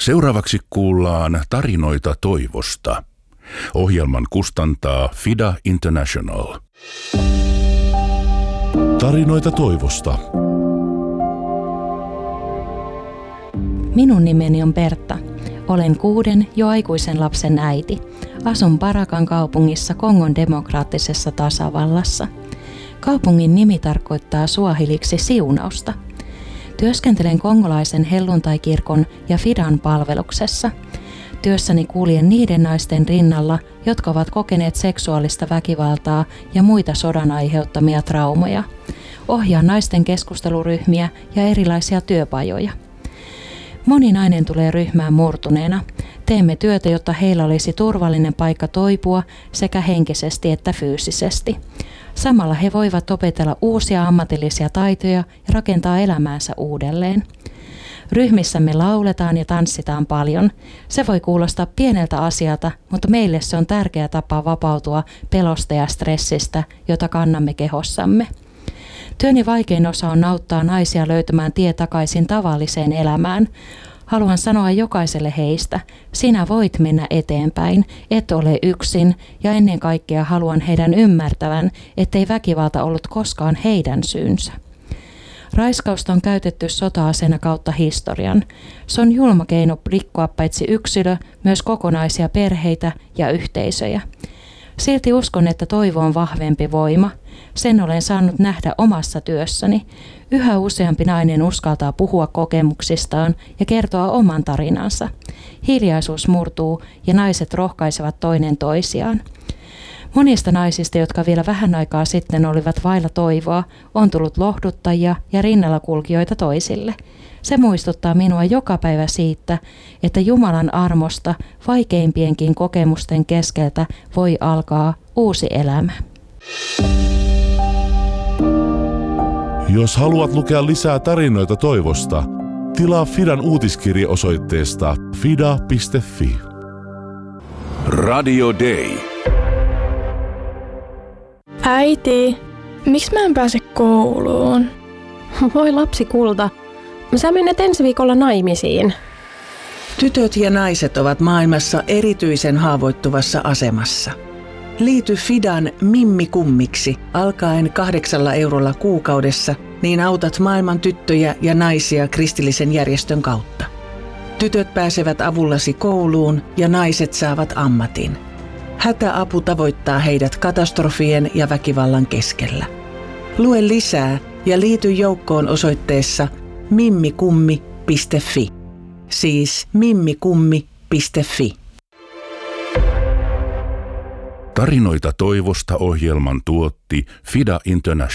Seuraavaksi kuullaan tarinoita toivosta. Ohjelman kustantaa FIDA International. Tarinoita toivosta. Minun nimeni on Bertta. Olen 6 jo aikuisen lapsen äiti. Asun Parakan kaupungissa Kongon demokraattisessa tasavallassa. Kaupungin nimi tarkoittaa suahiliksi siunausta. Työskentelen kongolaisen helluntaikirkon ja FIDAn palveluksessa. Työssäni kuljen niiden naisten rinnalla, jotka ovat kokeneet seksuaalista väkivaltaa ja muita sodan aiheuttamia traumoja. Ohjaan naisten keskusteluryhmiä ja erilaisia työpajoja. Moni nainen tulee ryhmään murtuneena. Teemme työtä, jotta heillä olisi turvallinen paikka toipua sekä henkisesti että fyysisesti. Samalla he voivat opetella uusia ammatillisia taitoja ja rakentaa elämäänsä uudelleen. Ryhmissämme lauletaan ja tanssitaan paljon. Se voi kuulostaa pieneltä asialta, mutta meille se on tärkeä tapa vapautua pelosta ja stressistä, jota kannamme kehossamme. Työni vaikein osa on auttaa naisia löytämään tie takaisin tavalliseen elämään. Haluan sanoa jokaiselle heistä, sinä voit mennä eteenpäin, et ole yksin ja ennen kaikkea haluan heidän ymmärtävän, ettei väkivalta ollut koskaan heidän syynsä. Raiskausta on käytetty sota-aseena kautta historian. Se on julma keino rikkoa paitsi yksilö, myös kokonaisia perheitä ja yhteisöjä. Silti uskon, että toivo on vahvempi voima. Sen olen saanut nähdä omassa työssäni. Yhä useampi nainen uskaltaa puhua kokemuksistaan ja kertoa oman tarinansa. Hiljaisuus murtuu ja naiset rohkaisevat toinen toisiaan. Monista naisista, jotka vielä vähän aikaa sitten olivat vailla toivoa, on tullut lohduttajia ja rinnallakulkijoita toisille. Se muistuttaa minua joka päivä siitä, että Jumalan armosta vaikeimpienkin kokemusten keskeltä voi alkaa uusi elämä. Jos haluat lukea lisää tarinoita toivosta, tilaa FIDAn uutiskirje osoitteesta fida.fi. Radio Day. Äiti, miksi mä en pääse kouluun? Voi lapsi kulta, sä menet ensi viikolla naimisiin. Tytöt ja naiset ovat maailmassa erityisen haavoittuvassa asemassa. Liity FIDAn Mimmi Kummiksi alkaen 8 eurolla kuukaudessa, niin autat maailman tyttöjä ja naisia kristillisen järjestön kautta. Tytöt pääsevät avullasi kouluun ja naiset saavat ammatin. Hätäapu tavoittaa heidät katastrofien ja väkivallan keskellä. Lue lisää ja liity joukkoon osoitteessa mimmikummi.fi. Siis mimmikummi.fi. Tarinoita toivosta ohjelman tuotti FIDA International.